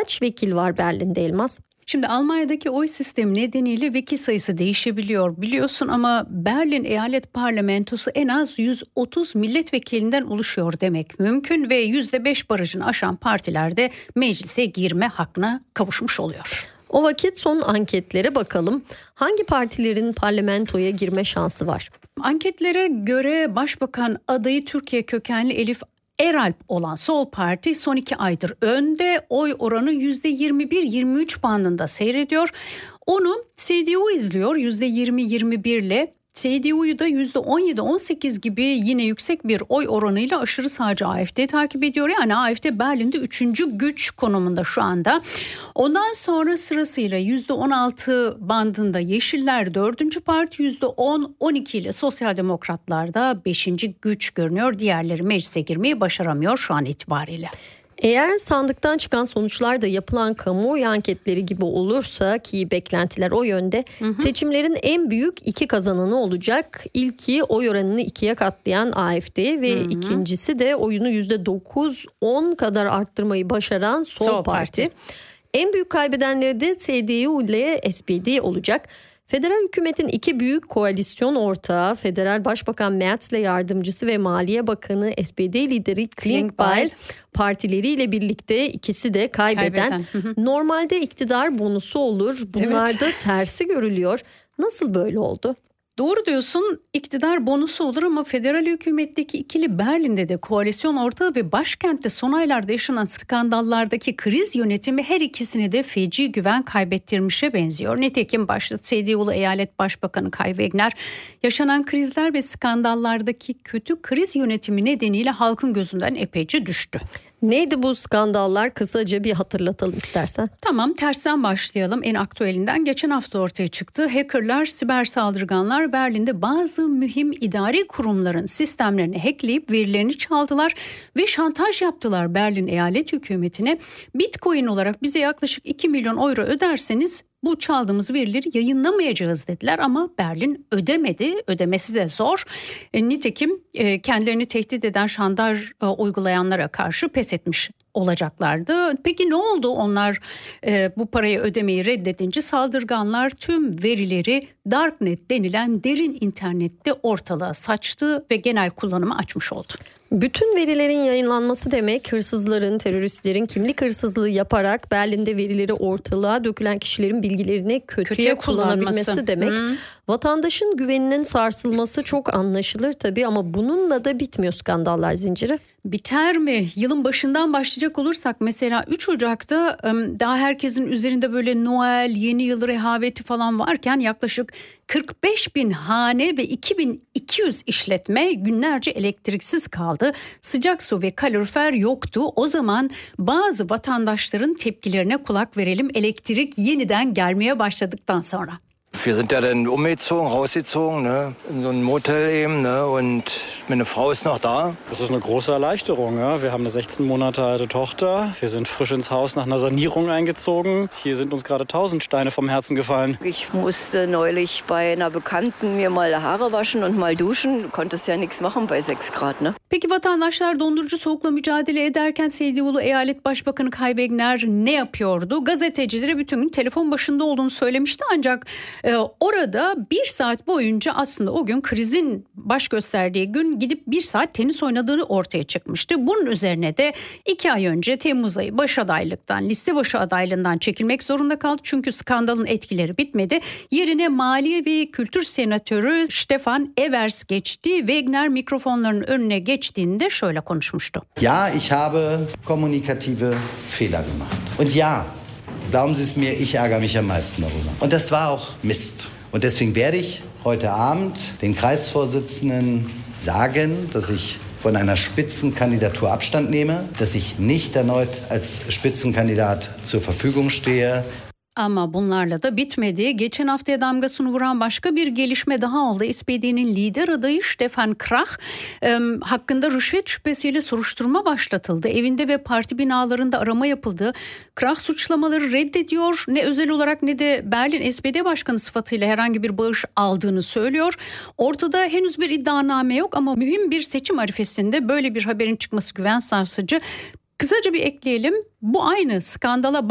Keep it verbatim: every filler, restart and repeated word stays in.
Kaç vekil var Berlin'de Elmas? Şimdi Almanya'daki oy sistemi nedeniyle vekil sayısı değişebiliyor biliyorsun ama Berlin Eyalet Parlamentosu en az yüz otuz milletvekilinden oluşuyor demek mümkün ve yüzde beş barajını aşan partiler de meclise girme hakkına kavuşmuş oluyor. O vakit son anketlere bakalım. Hangi partilerin parlamentoya girme şansı var? Anketlere göre Başbakan adayı Türkiye kökenli Elif Eralp olan Sol Parti son iki aydır önde, oy oranı yüzde yirmi bir yirmi üç bandında seyrediyor. Onu C D U izliyor yüzde yirmi yirmi bir ile. C D U'yu da yüzde on yedi on sekiz gibi yine yüksek bir oy oranıyla aşırı sağcı A F D takip ediyor. Yani A F D Berlin'de üçüncü güç konumunda şu anda. Ondan sonra sırasıyla yüzde on altı bandında Yeşiller dördüncü parti, yüzde on on iki ile Sosyal Demokratlar da beşinci güç görünüyor. Diğerleri meclise girmeyi başaramıyor şu an itibariyle. Eğer sandıktan çıkan sonuçlar da yapılan kamuoyu anketleri gibi olursa ki beklentiler o yönde, hı hı. seçimlerin en büyük iki kazananı olacak. İlki oy oranını ikiye katlayan A F D ve hı hı. ikincisi de oyunu yüzde dokuz on kadar arttırmayı başaran Sol, Sol Parti. Parti. En büyük kaybedenleri de C D U ile S P D olacak. Federal hükümetin iki büyük koalisyon ortağı Federal Başbakan Merz ile yardımcısı ve Maliye Bakanı S P D lideri Klingbeil partileriyle birlikte ikisi de kaybeden. kaybeden. Normalde iktidar bonusu olur. Bunlarda evet. tersi görülüyor. Nasıl böyle oldu? Doğru diyorsun, iktidar bonusu olur ama federal hükümetteki ikili Berlin'de de koalisyon ortağı ve başkentte son aylarda yaşanan skandallardaki kriz yönetimi her ikisini de feci güven kaybettirmişe benziyor. Nitekim başta C D U'lu eyalet başbakanı Kai Wegner yaşanan krizler ve skandallardaki kötü kriz yönetimi nedeniyle halkın gözünden epeyce düştü. Neydi bu skandallar? Kısaca bir hatırlatalım istersen. Tamam, tersten başlayalım. En aktüelinden geçen hafta ortaya çıktı. Hackerlar, siber saldırganlar Berlin'de bazı mühim idari kurumların sistemlerini hackleyip verilerini çaldılar ve şantaj yaptılar Berlin eyalet hükümetine. Bitcoin olarak bize yaklaşık iki milyon euro öderseniz bu çaldığımız verileri yayınlamayacağız dediler ama Berlin ödemedi. Ödemesi de zor. E, nitekim e, kendilerini tehdit eden şantaj e, uygulayanlara karşı pes etmiş olacaklardı. Peki ne oldu? Onlar e, bu parayı ödemeyi reddedince saldırganlar tüm verileri Darknet denilen derin internette ortalığa saçtı ve genel kullanıma açmış oldu. Bütün verilerin yayınlanması demek hırsızların, teröristlerin kimlik hırsızlığı yaparak Berlin'de verileri ortalığa dökülen kişilerin bilgilerini kötüye, kötüye kullanabilmesi demek. Hmm. Vatandaşın güveninin sarsılması çok anlaşılır tabii ama bununla da bitmiyor skandallar zinciri. Biter mi? Yılın başından başlayacak olursak mesela üç Ocak'ta daha herkesin üzerinde böyle Noel, yeni yıl rehaveti falan varken yaklaşık kırk beş bin hane ve iki bin iki yüz işletme günlerce elektriksiz kaldı. Sıcak su ve kalorifer yoktu. O zaman bazı vatandaşların tepkilerine kulak verelim. Elektrik yeniden gelmeye başladıktan sonra. Wir sind ja dann umgezogen, rausgezogen, ne, in so ein Motel eben, ne, und meine Frau ist noch da. Das ist eine große Erleichterung, ja. Wir haben eine sechzehn Monate alte Tochter. Wir sind frisch ins Haus nach einer Sanierung eingezogen. Hier sind uns gerade tausend Steine vom Herzen gefallen. Ich musste neulich bei einer Bekannten mir mal Haare waschen und mal duschen. Du konntest ja nichts machen bei sechs Grad, ne? Peki vatandaşlar dondurucu soğukla mücadele ederken C D U'lu eyalet başbakanı Kai Wegner ne yapıyordu? Gazetecilere bütün gün telefon başında olduğunu söylemişti ancak e, orada bir saat boyunca aslında o gün krizin baş gösterdiği gün gidip bir saat tenis oynadığını ortaya çıkmıştı. Bunun üzerine de iki ay önce Temmuz ayı baş adaylıktan, liste başı adaylığından çekilmek zorunda kaldı. Çünkü skandalın etkileri bitmedi. Yerine Maliye ve Kültür Senatörü Stefan Evers geçti. Wegner mikrofonların önüne geçtiğinde şöyle konuşmuştu. Ja, ich habe kommunikative Fehler gemacht. Und ja, glauben Sie es mir, ich ärgere mich am meisten darüber. Und das war auch Mist. Und deswegen werde ich heute Abend den Kreisvorsitzenden sagen, dass ich von einer Spitzenkandidatur Abstand nehme, dass ich nicht erneut als Spitzenkandidat zur Verfügung stehe. Ama bunlarla da bitmedi. Geçen haftaya damgasını vuran başka bir gelişme daha oldu. S P D'nin lider adayı Stefan Krach e, hakkında rüşvet şüphesiyle soruşturma başlatıldı. Evinde ve parti binalarında arama yapıldı. Krach suçlamaları reddediyor. Ne özel olarak ne de Berlin S P D Başkanı sıfatıyla herhangi bir bağış aldığını söylüyor. Ortada henüz bir iddianame yok ama mühim bir seçim arifesinde böyle bir haberin çıkması güven sarsıcı. Kısaca bir ekleyelim. Bu aynı skandala